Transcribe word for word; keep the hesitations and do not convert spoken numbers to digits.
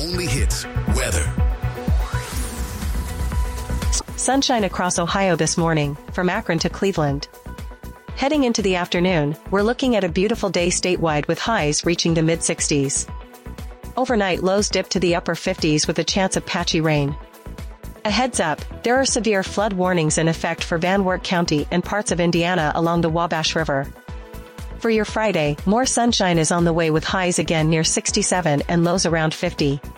only hits weather. Sunshine across Ohio this morning, from Akron to Cleveland. Heading into the afternoon, we're looking at a beautiful day statewide with highs reaching the mid sixties. Overnight lows dip to the upper fifties with a chance of patchy rain. A heads up, there are severe flood warnings in effect for Van Wert County and parts of Indiana along the Wabash River. For your Friday, more sunshine is on the way with highs again near sixty-seven and lows around fifty.